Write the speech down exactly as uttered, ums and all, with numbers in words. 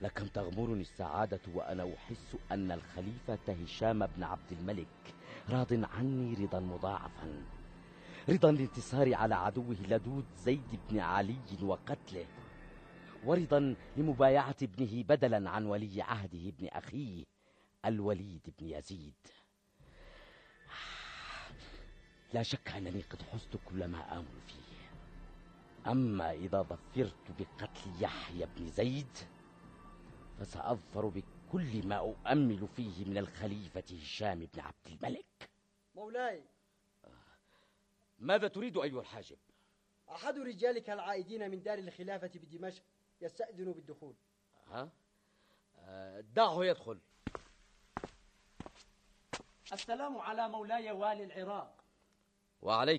لكم تغمرني السعادة وأنا أحس أن الخليفة هشام بن عبد الملك راض عني رضا مضاعفا، رضا الانتصار على عدوه اللدود زيد بن علي وقتله، ورضا لمبايعة ابنه بدلا عن ولي عهده ابن أخيه الوليد بن يزيد. لا شك أنني قد حزت كل ما آمل فيه. أما إذا ظفرت بقتل يحيى بن زيد فسأظفر بكل ما أؤمل فيه من الخليفة هشام بن عبد الملك. مولاي، ماذا تريد أيها الحاجب؟ أحد رجالك العائدين من دار الخلافة بدمشق يستأذن بالدخول. ها؟ دعه يدخل. السلام على مولاي والي العراق. وعليك